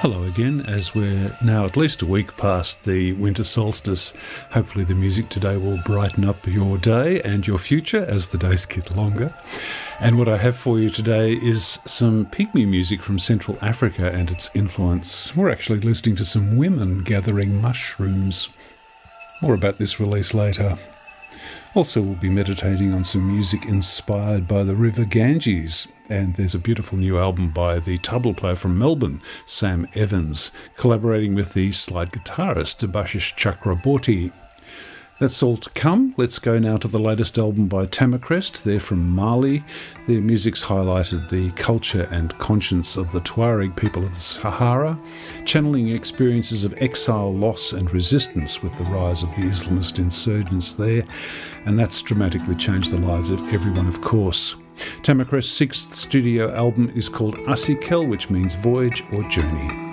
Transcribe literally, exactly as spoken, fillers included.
Hello again, as we're now at least a week past the winter solstice. Hopefully the music today will brighten up your day and your future as the days get longer. And what I have for you today is some pygmy music from Central Africa and its influence. We're actually listening to some women gathering mushrooms. More about this release later. Also, we'll be meditating on some music inspired by the River Ganges, and there's a beautiful new album by the tabla player from Melbourne, Sam Evans, collaborating with the slide guitarist Debashish Chakraborty. That's all to come. Let's go now to the latest album by Tamacrest. They're from Mali. Their music's highlighted the culture and conscience of the Tuareg people of the Sahara, channeling experiences of exile, loss and resistance with the rise of the Islamist insurgents there, and that's dramatically changed the lives of everyone, of course. Tamacrest's sixth studio album is called Asikel, which means voyage or journey.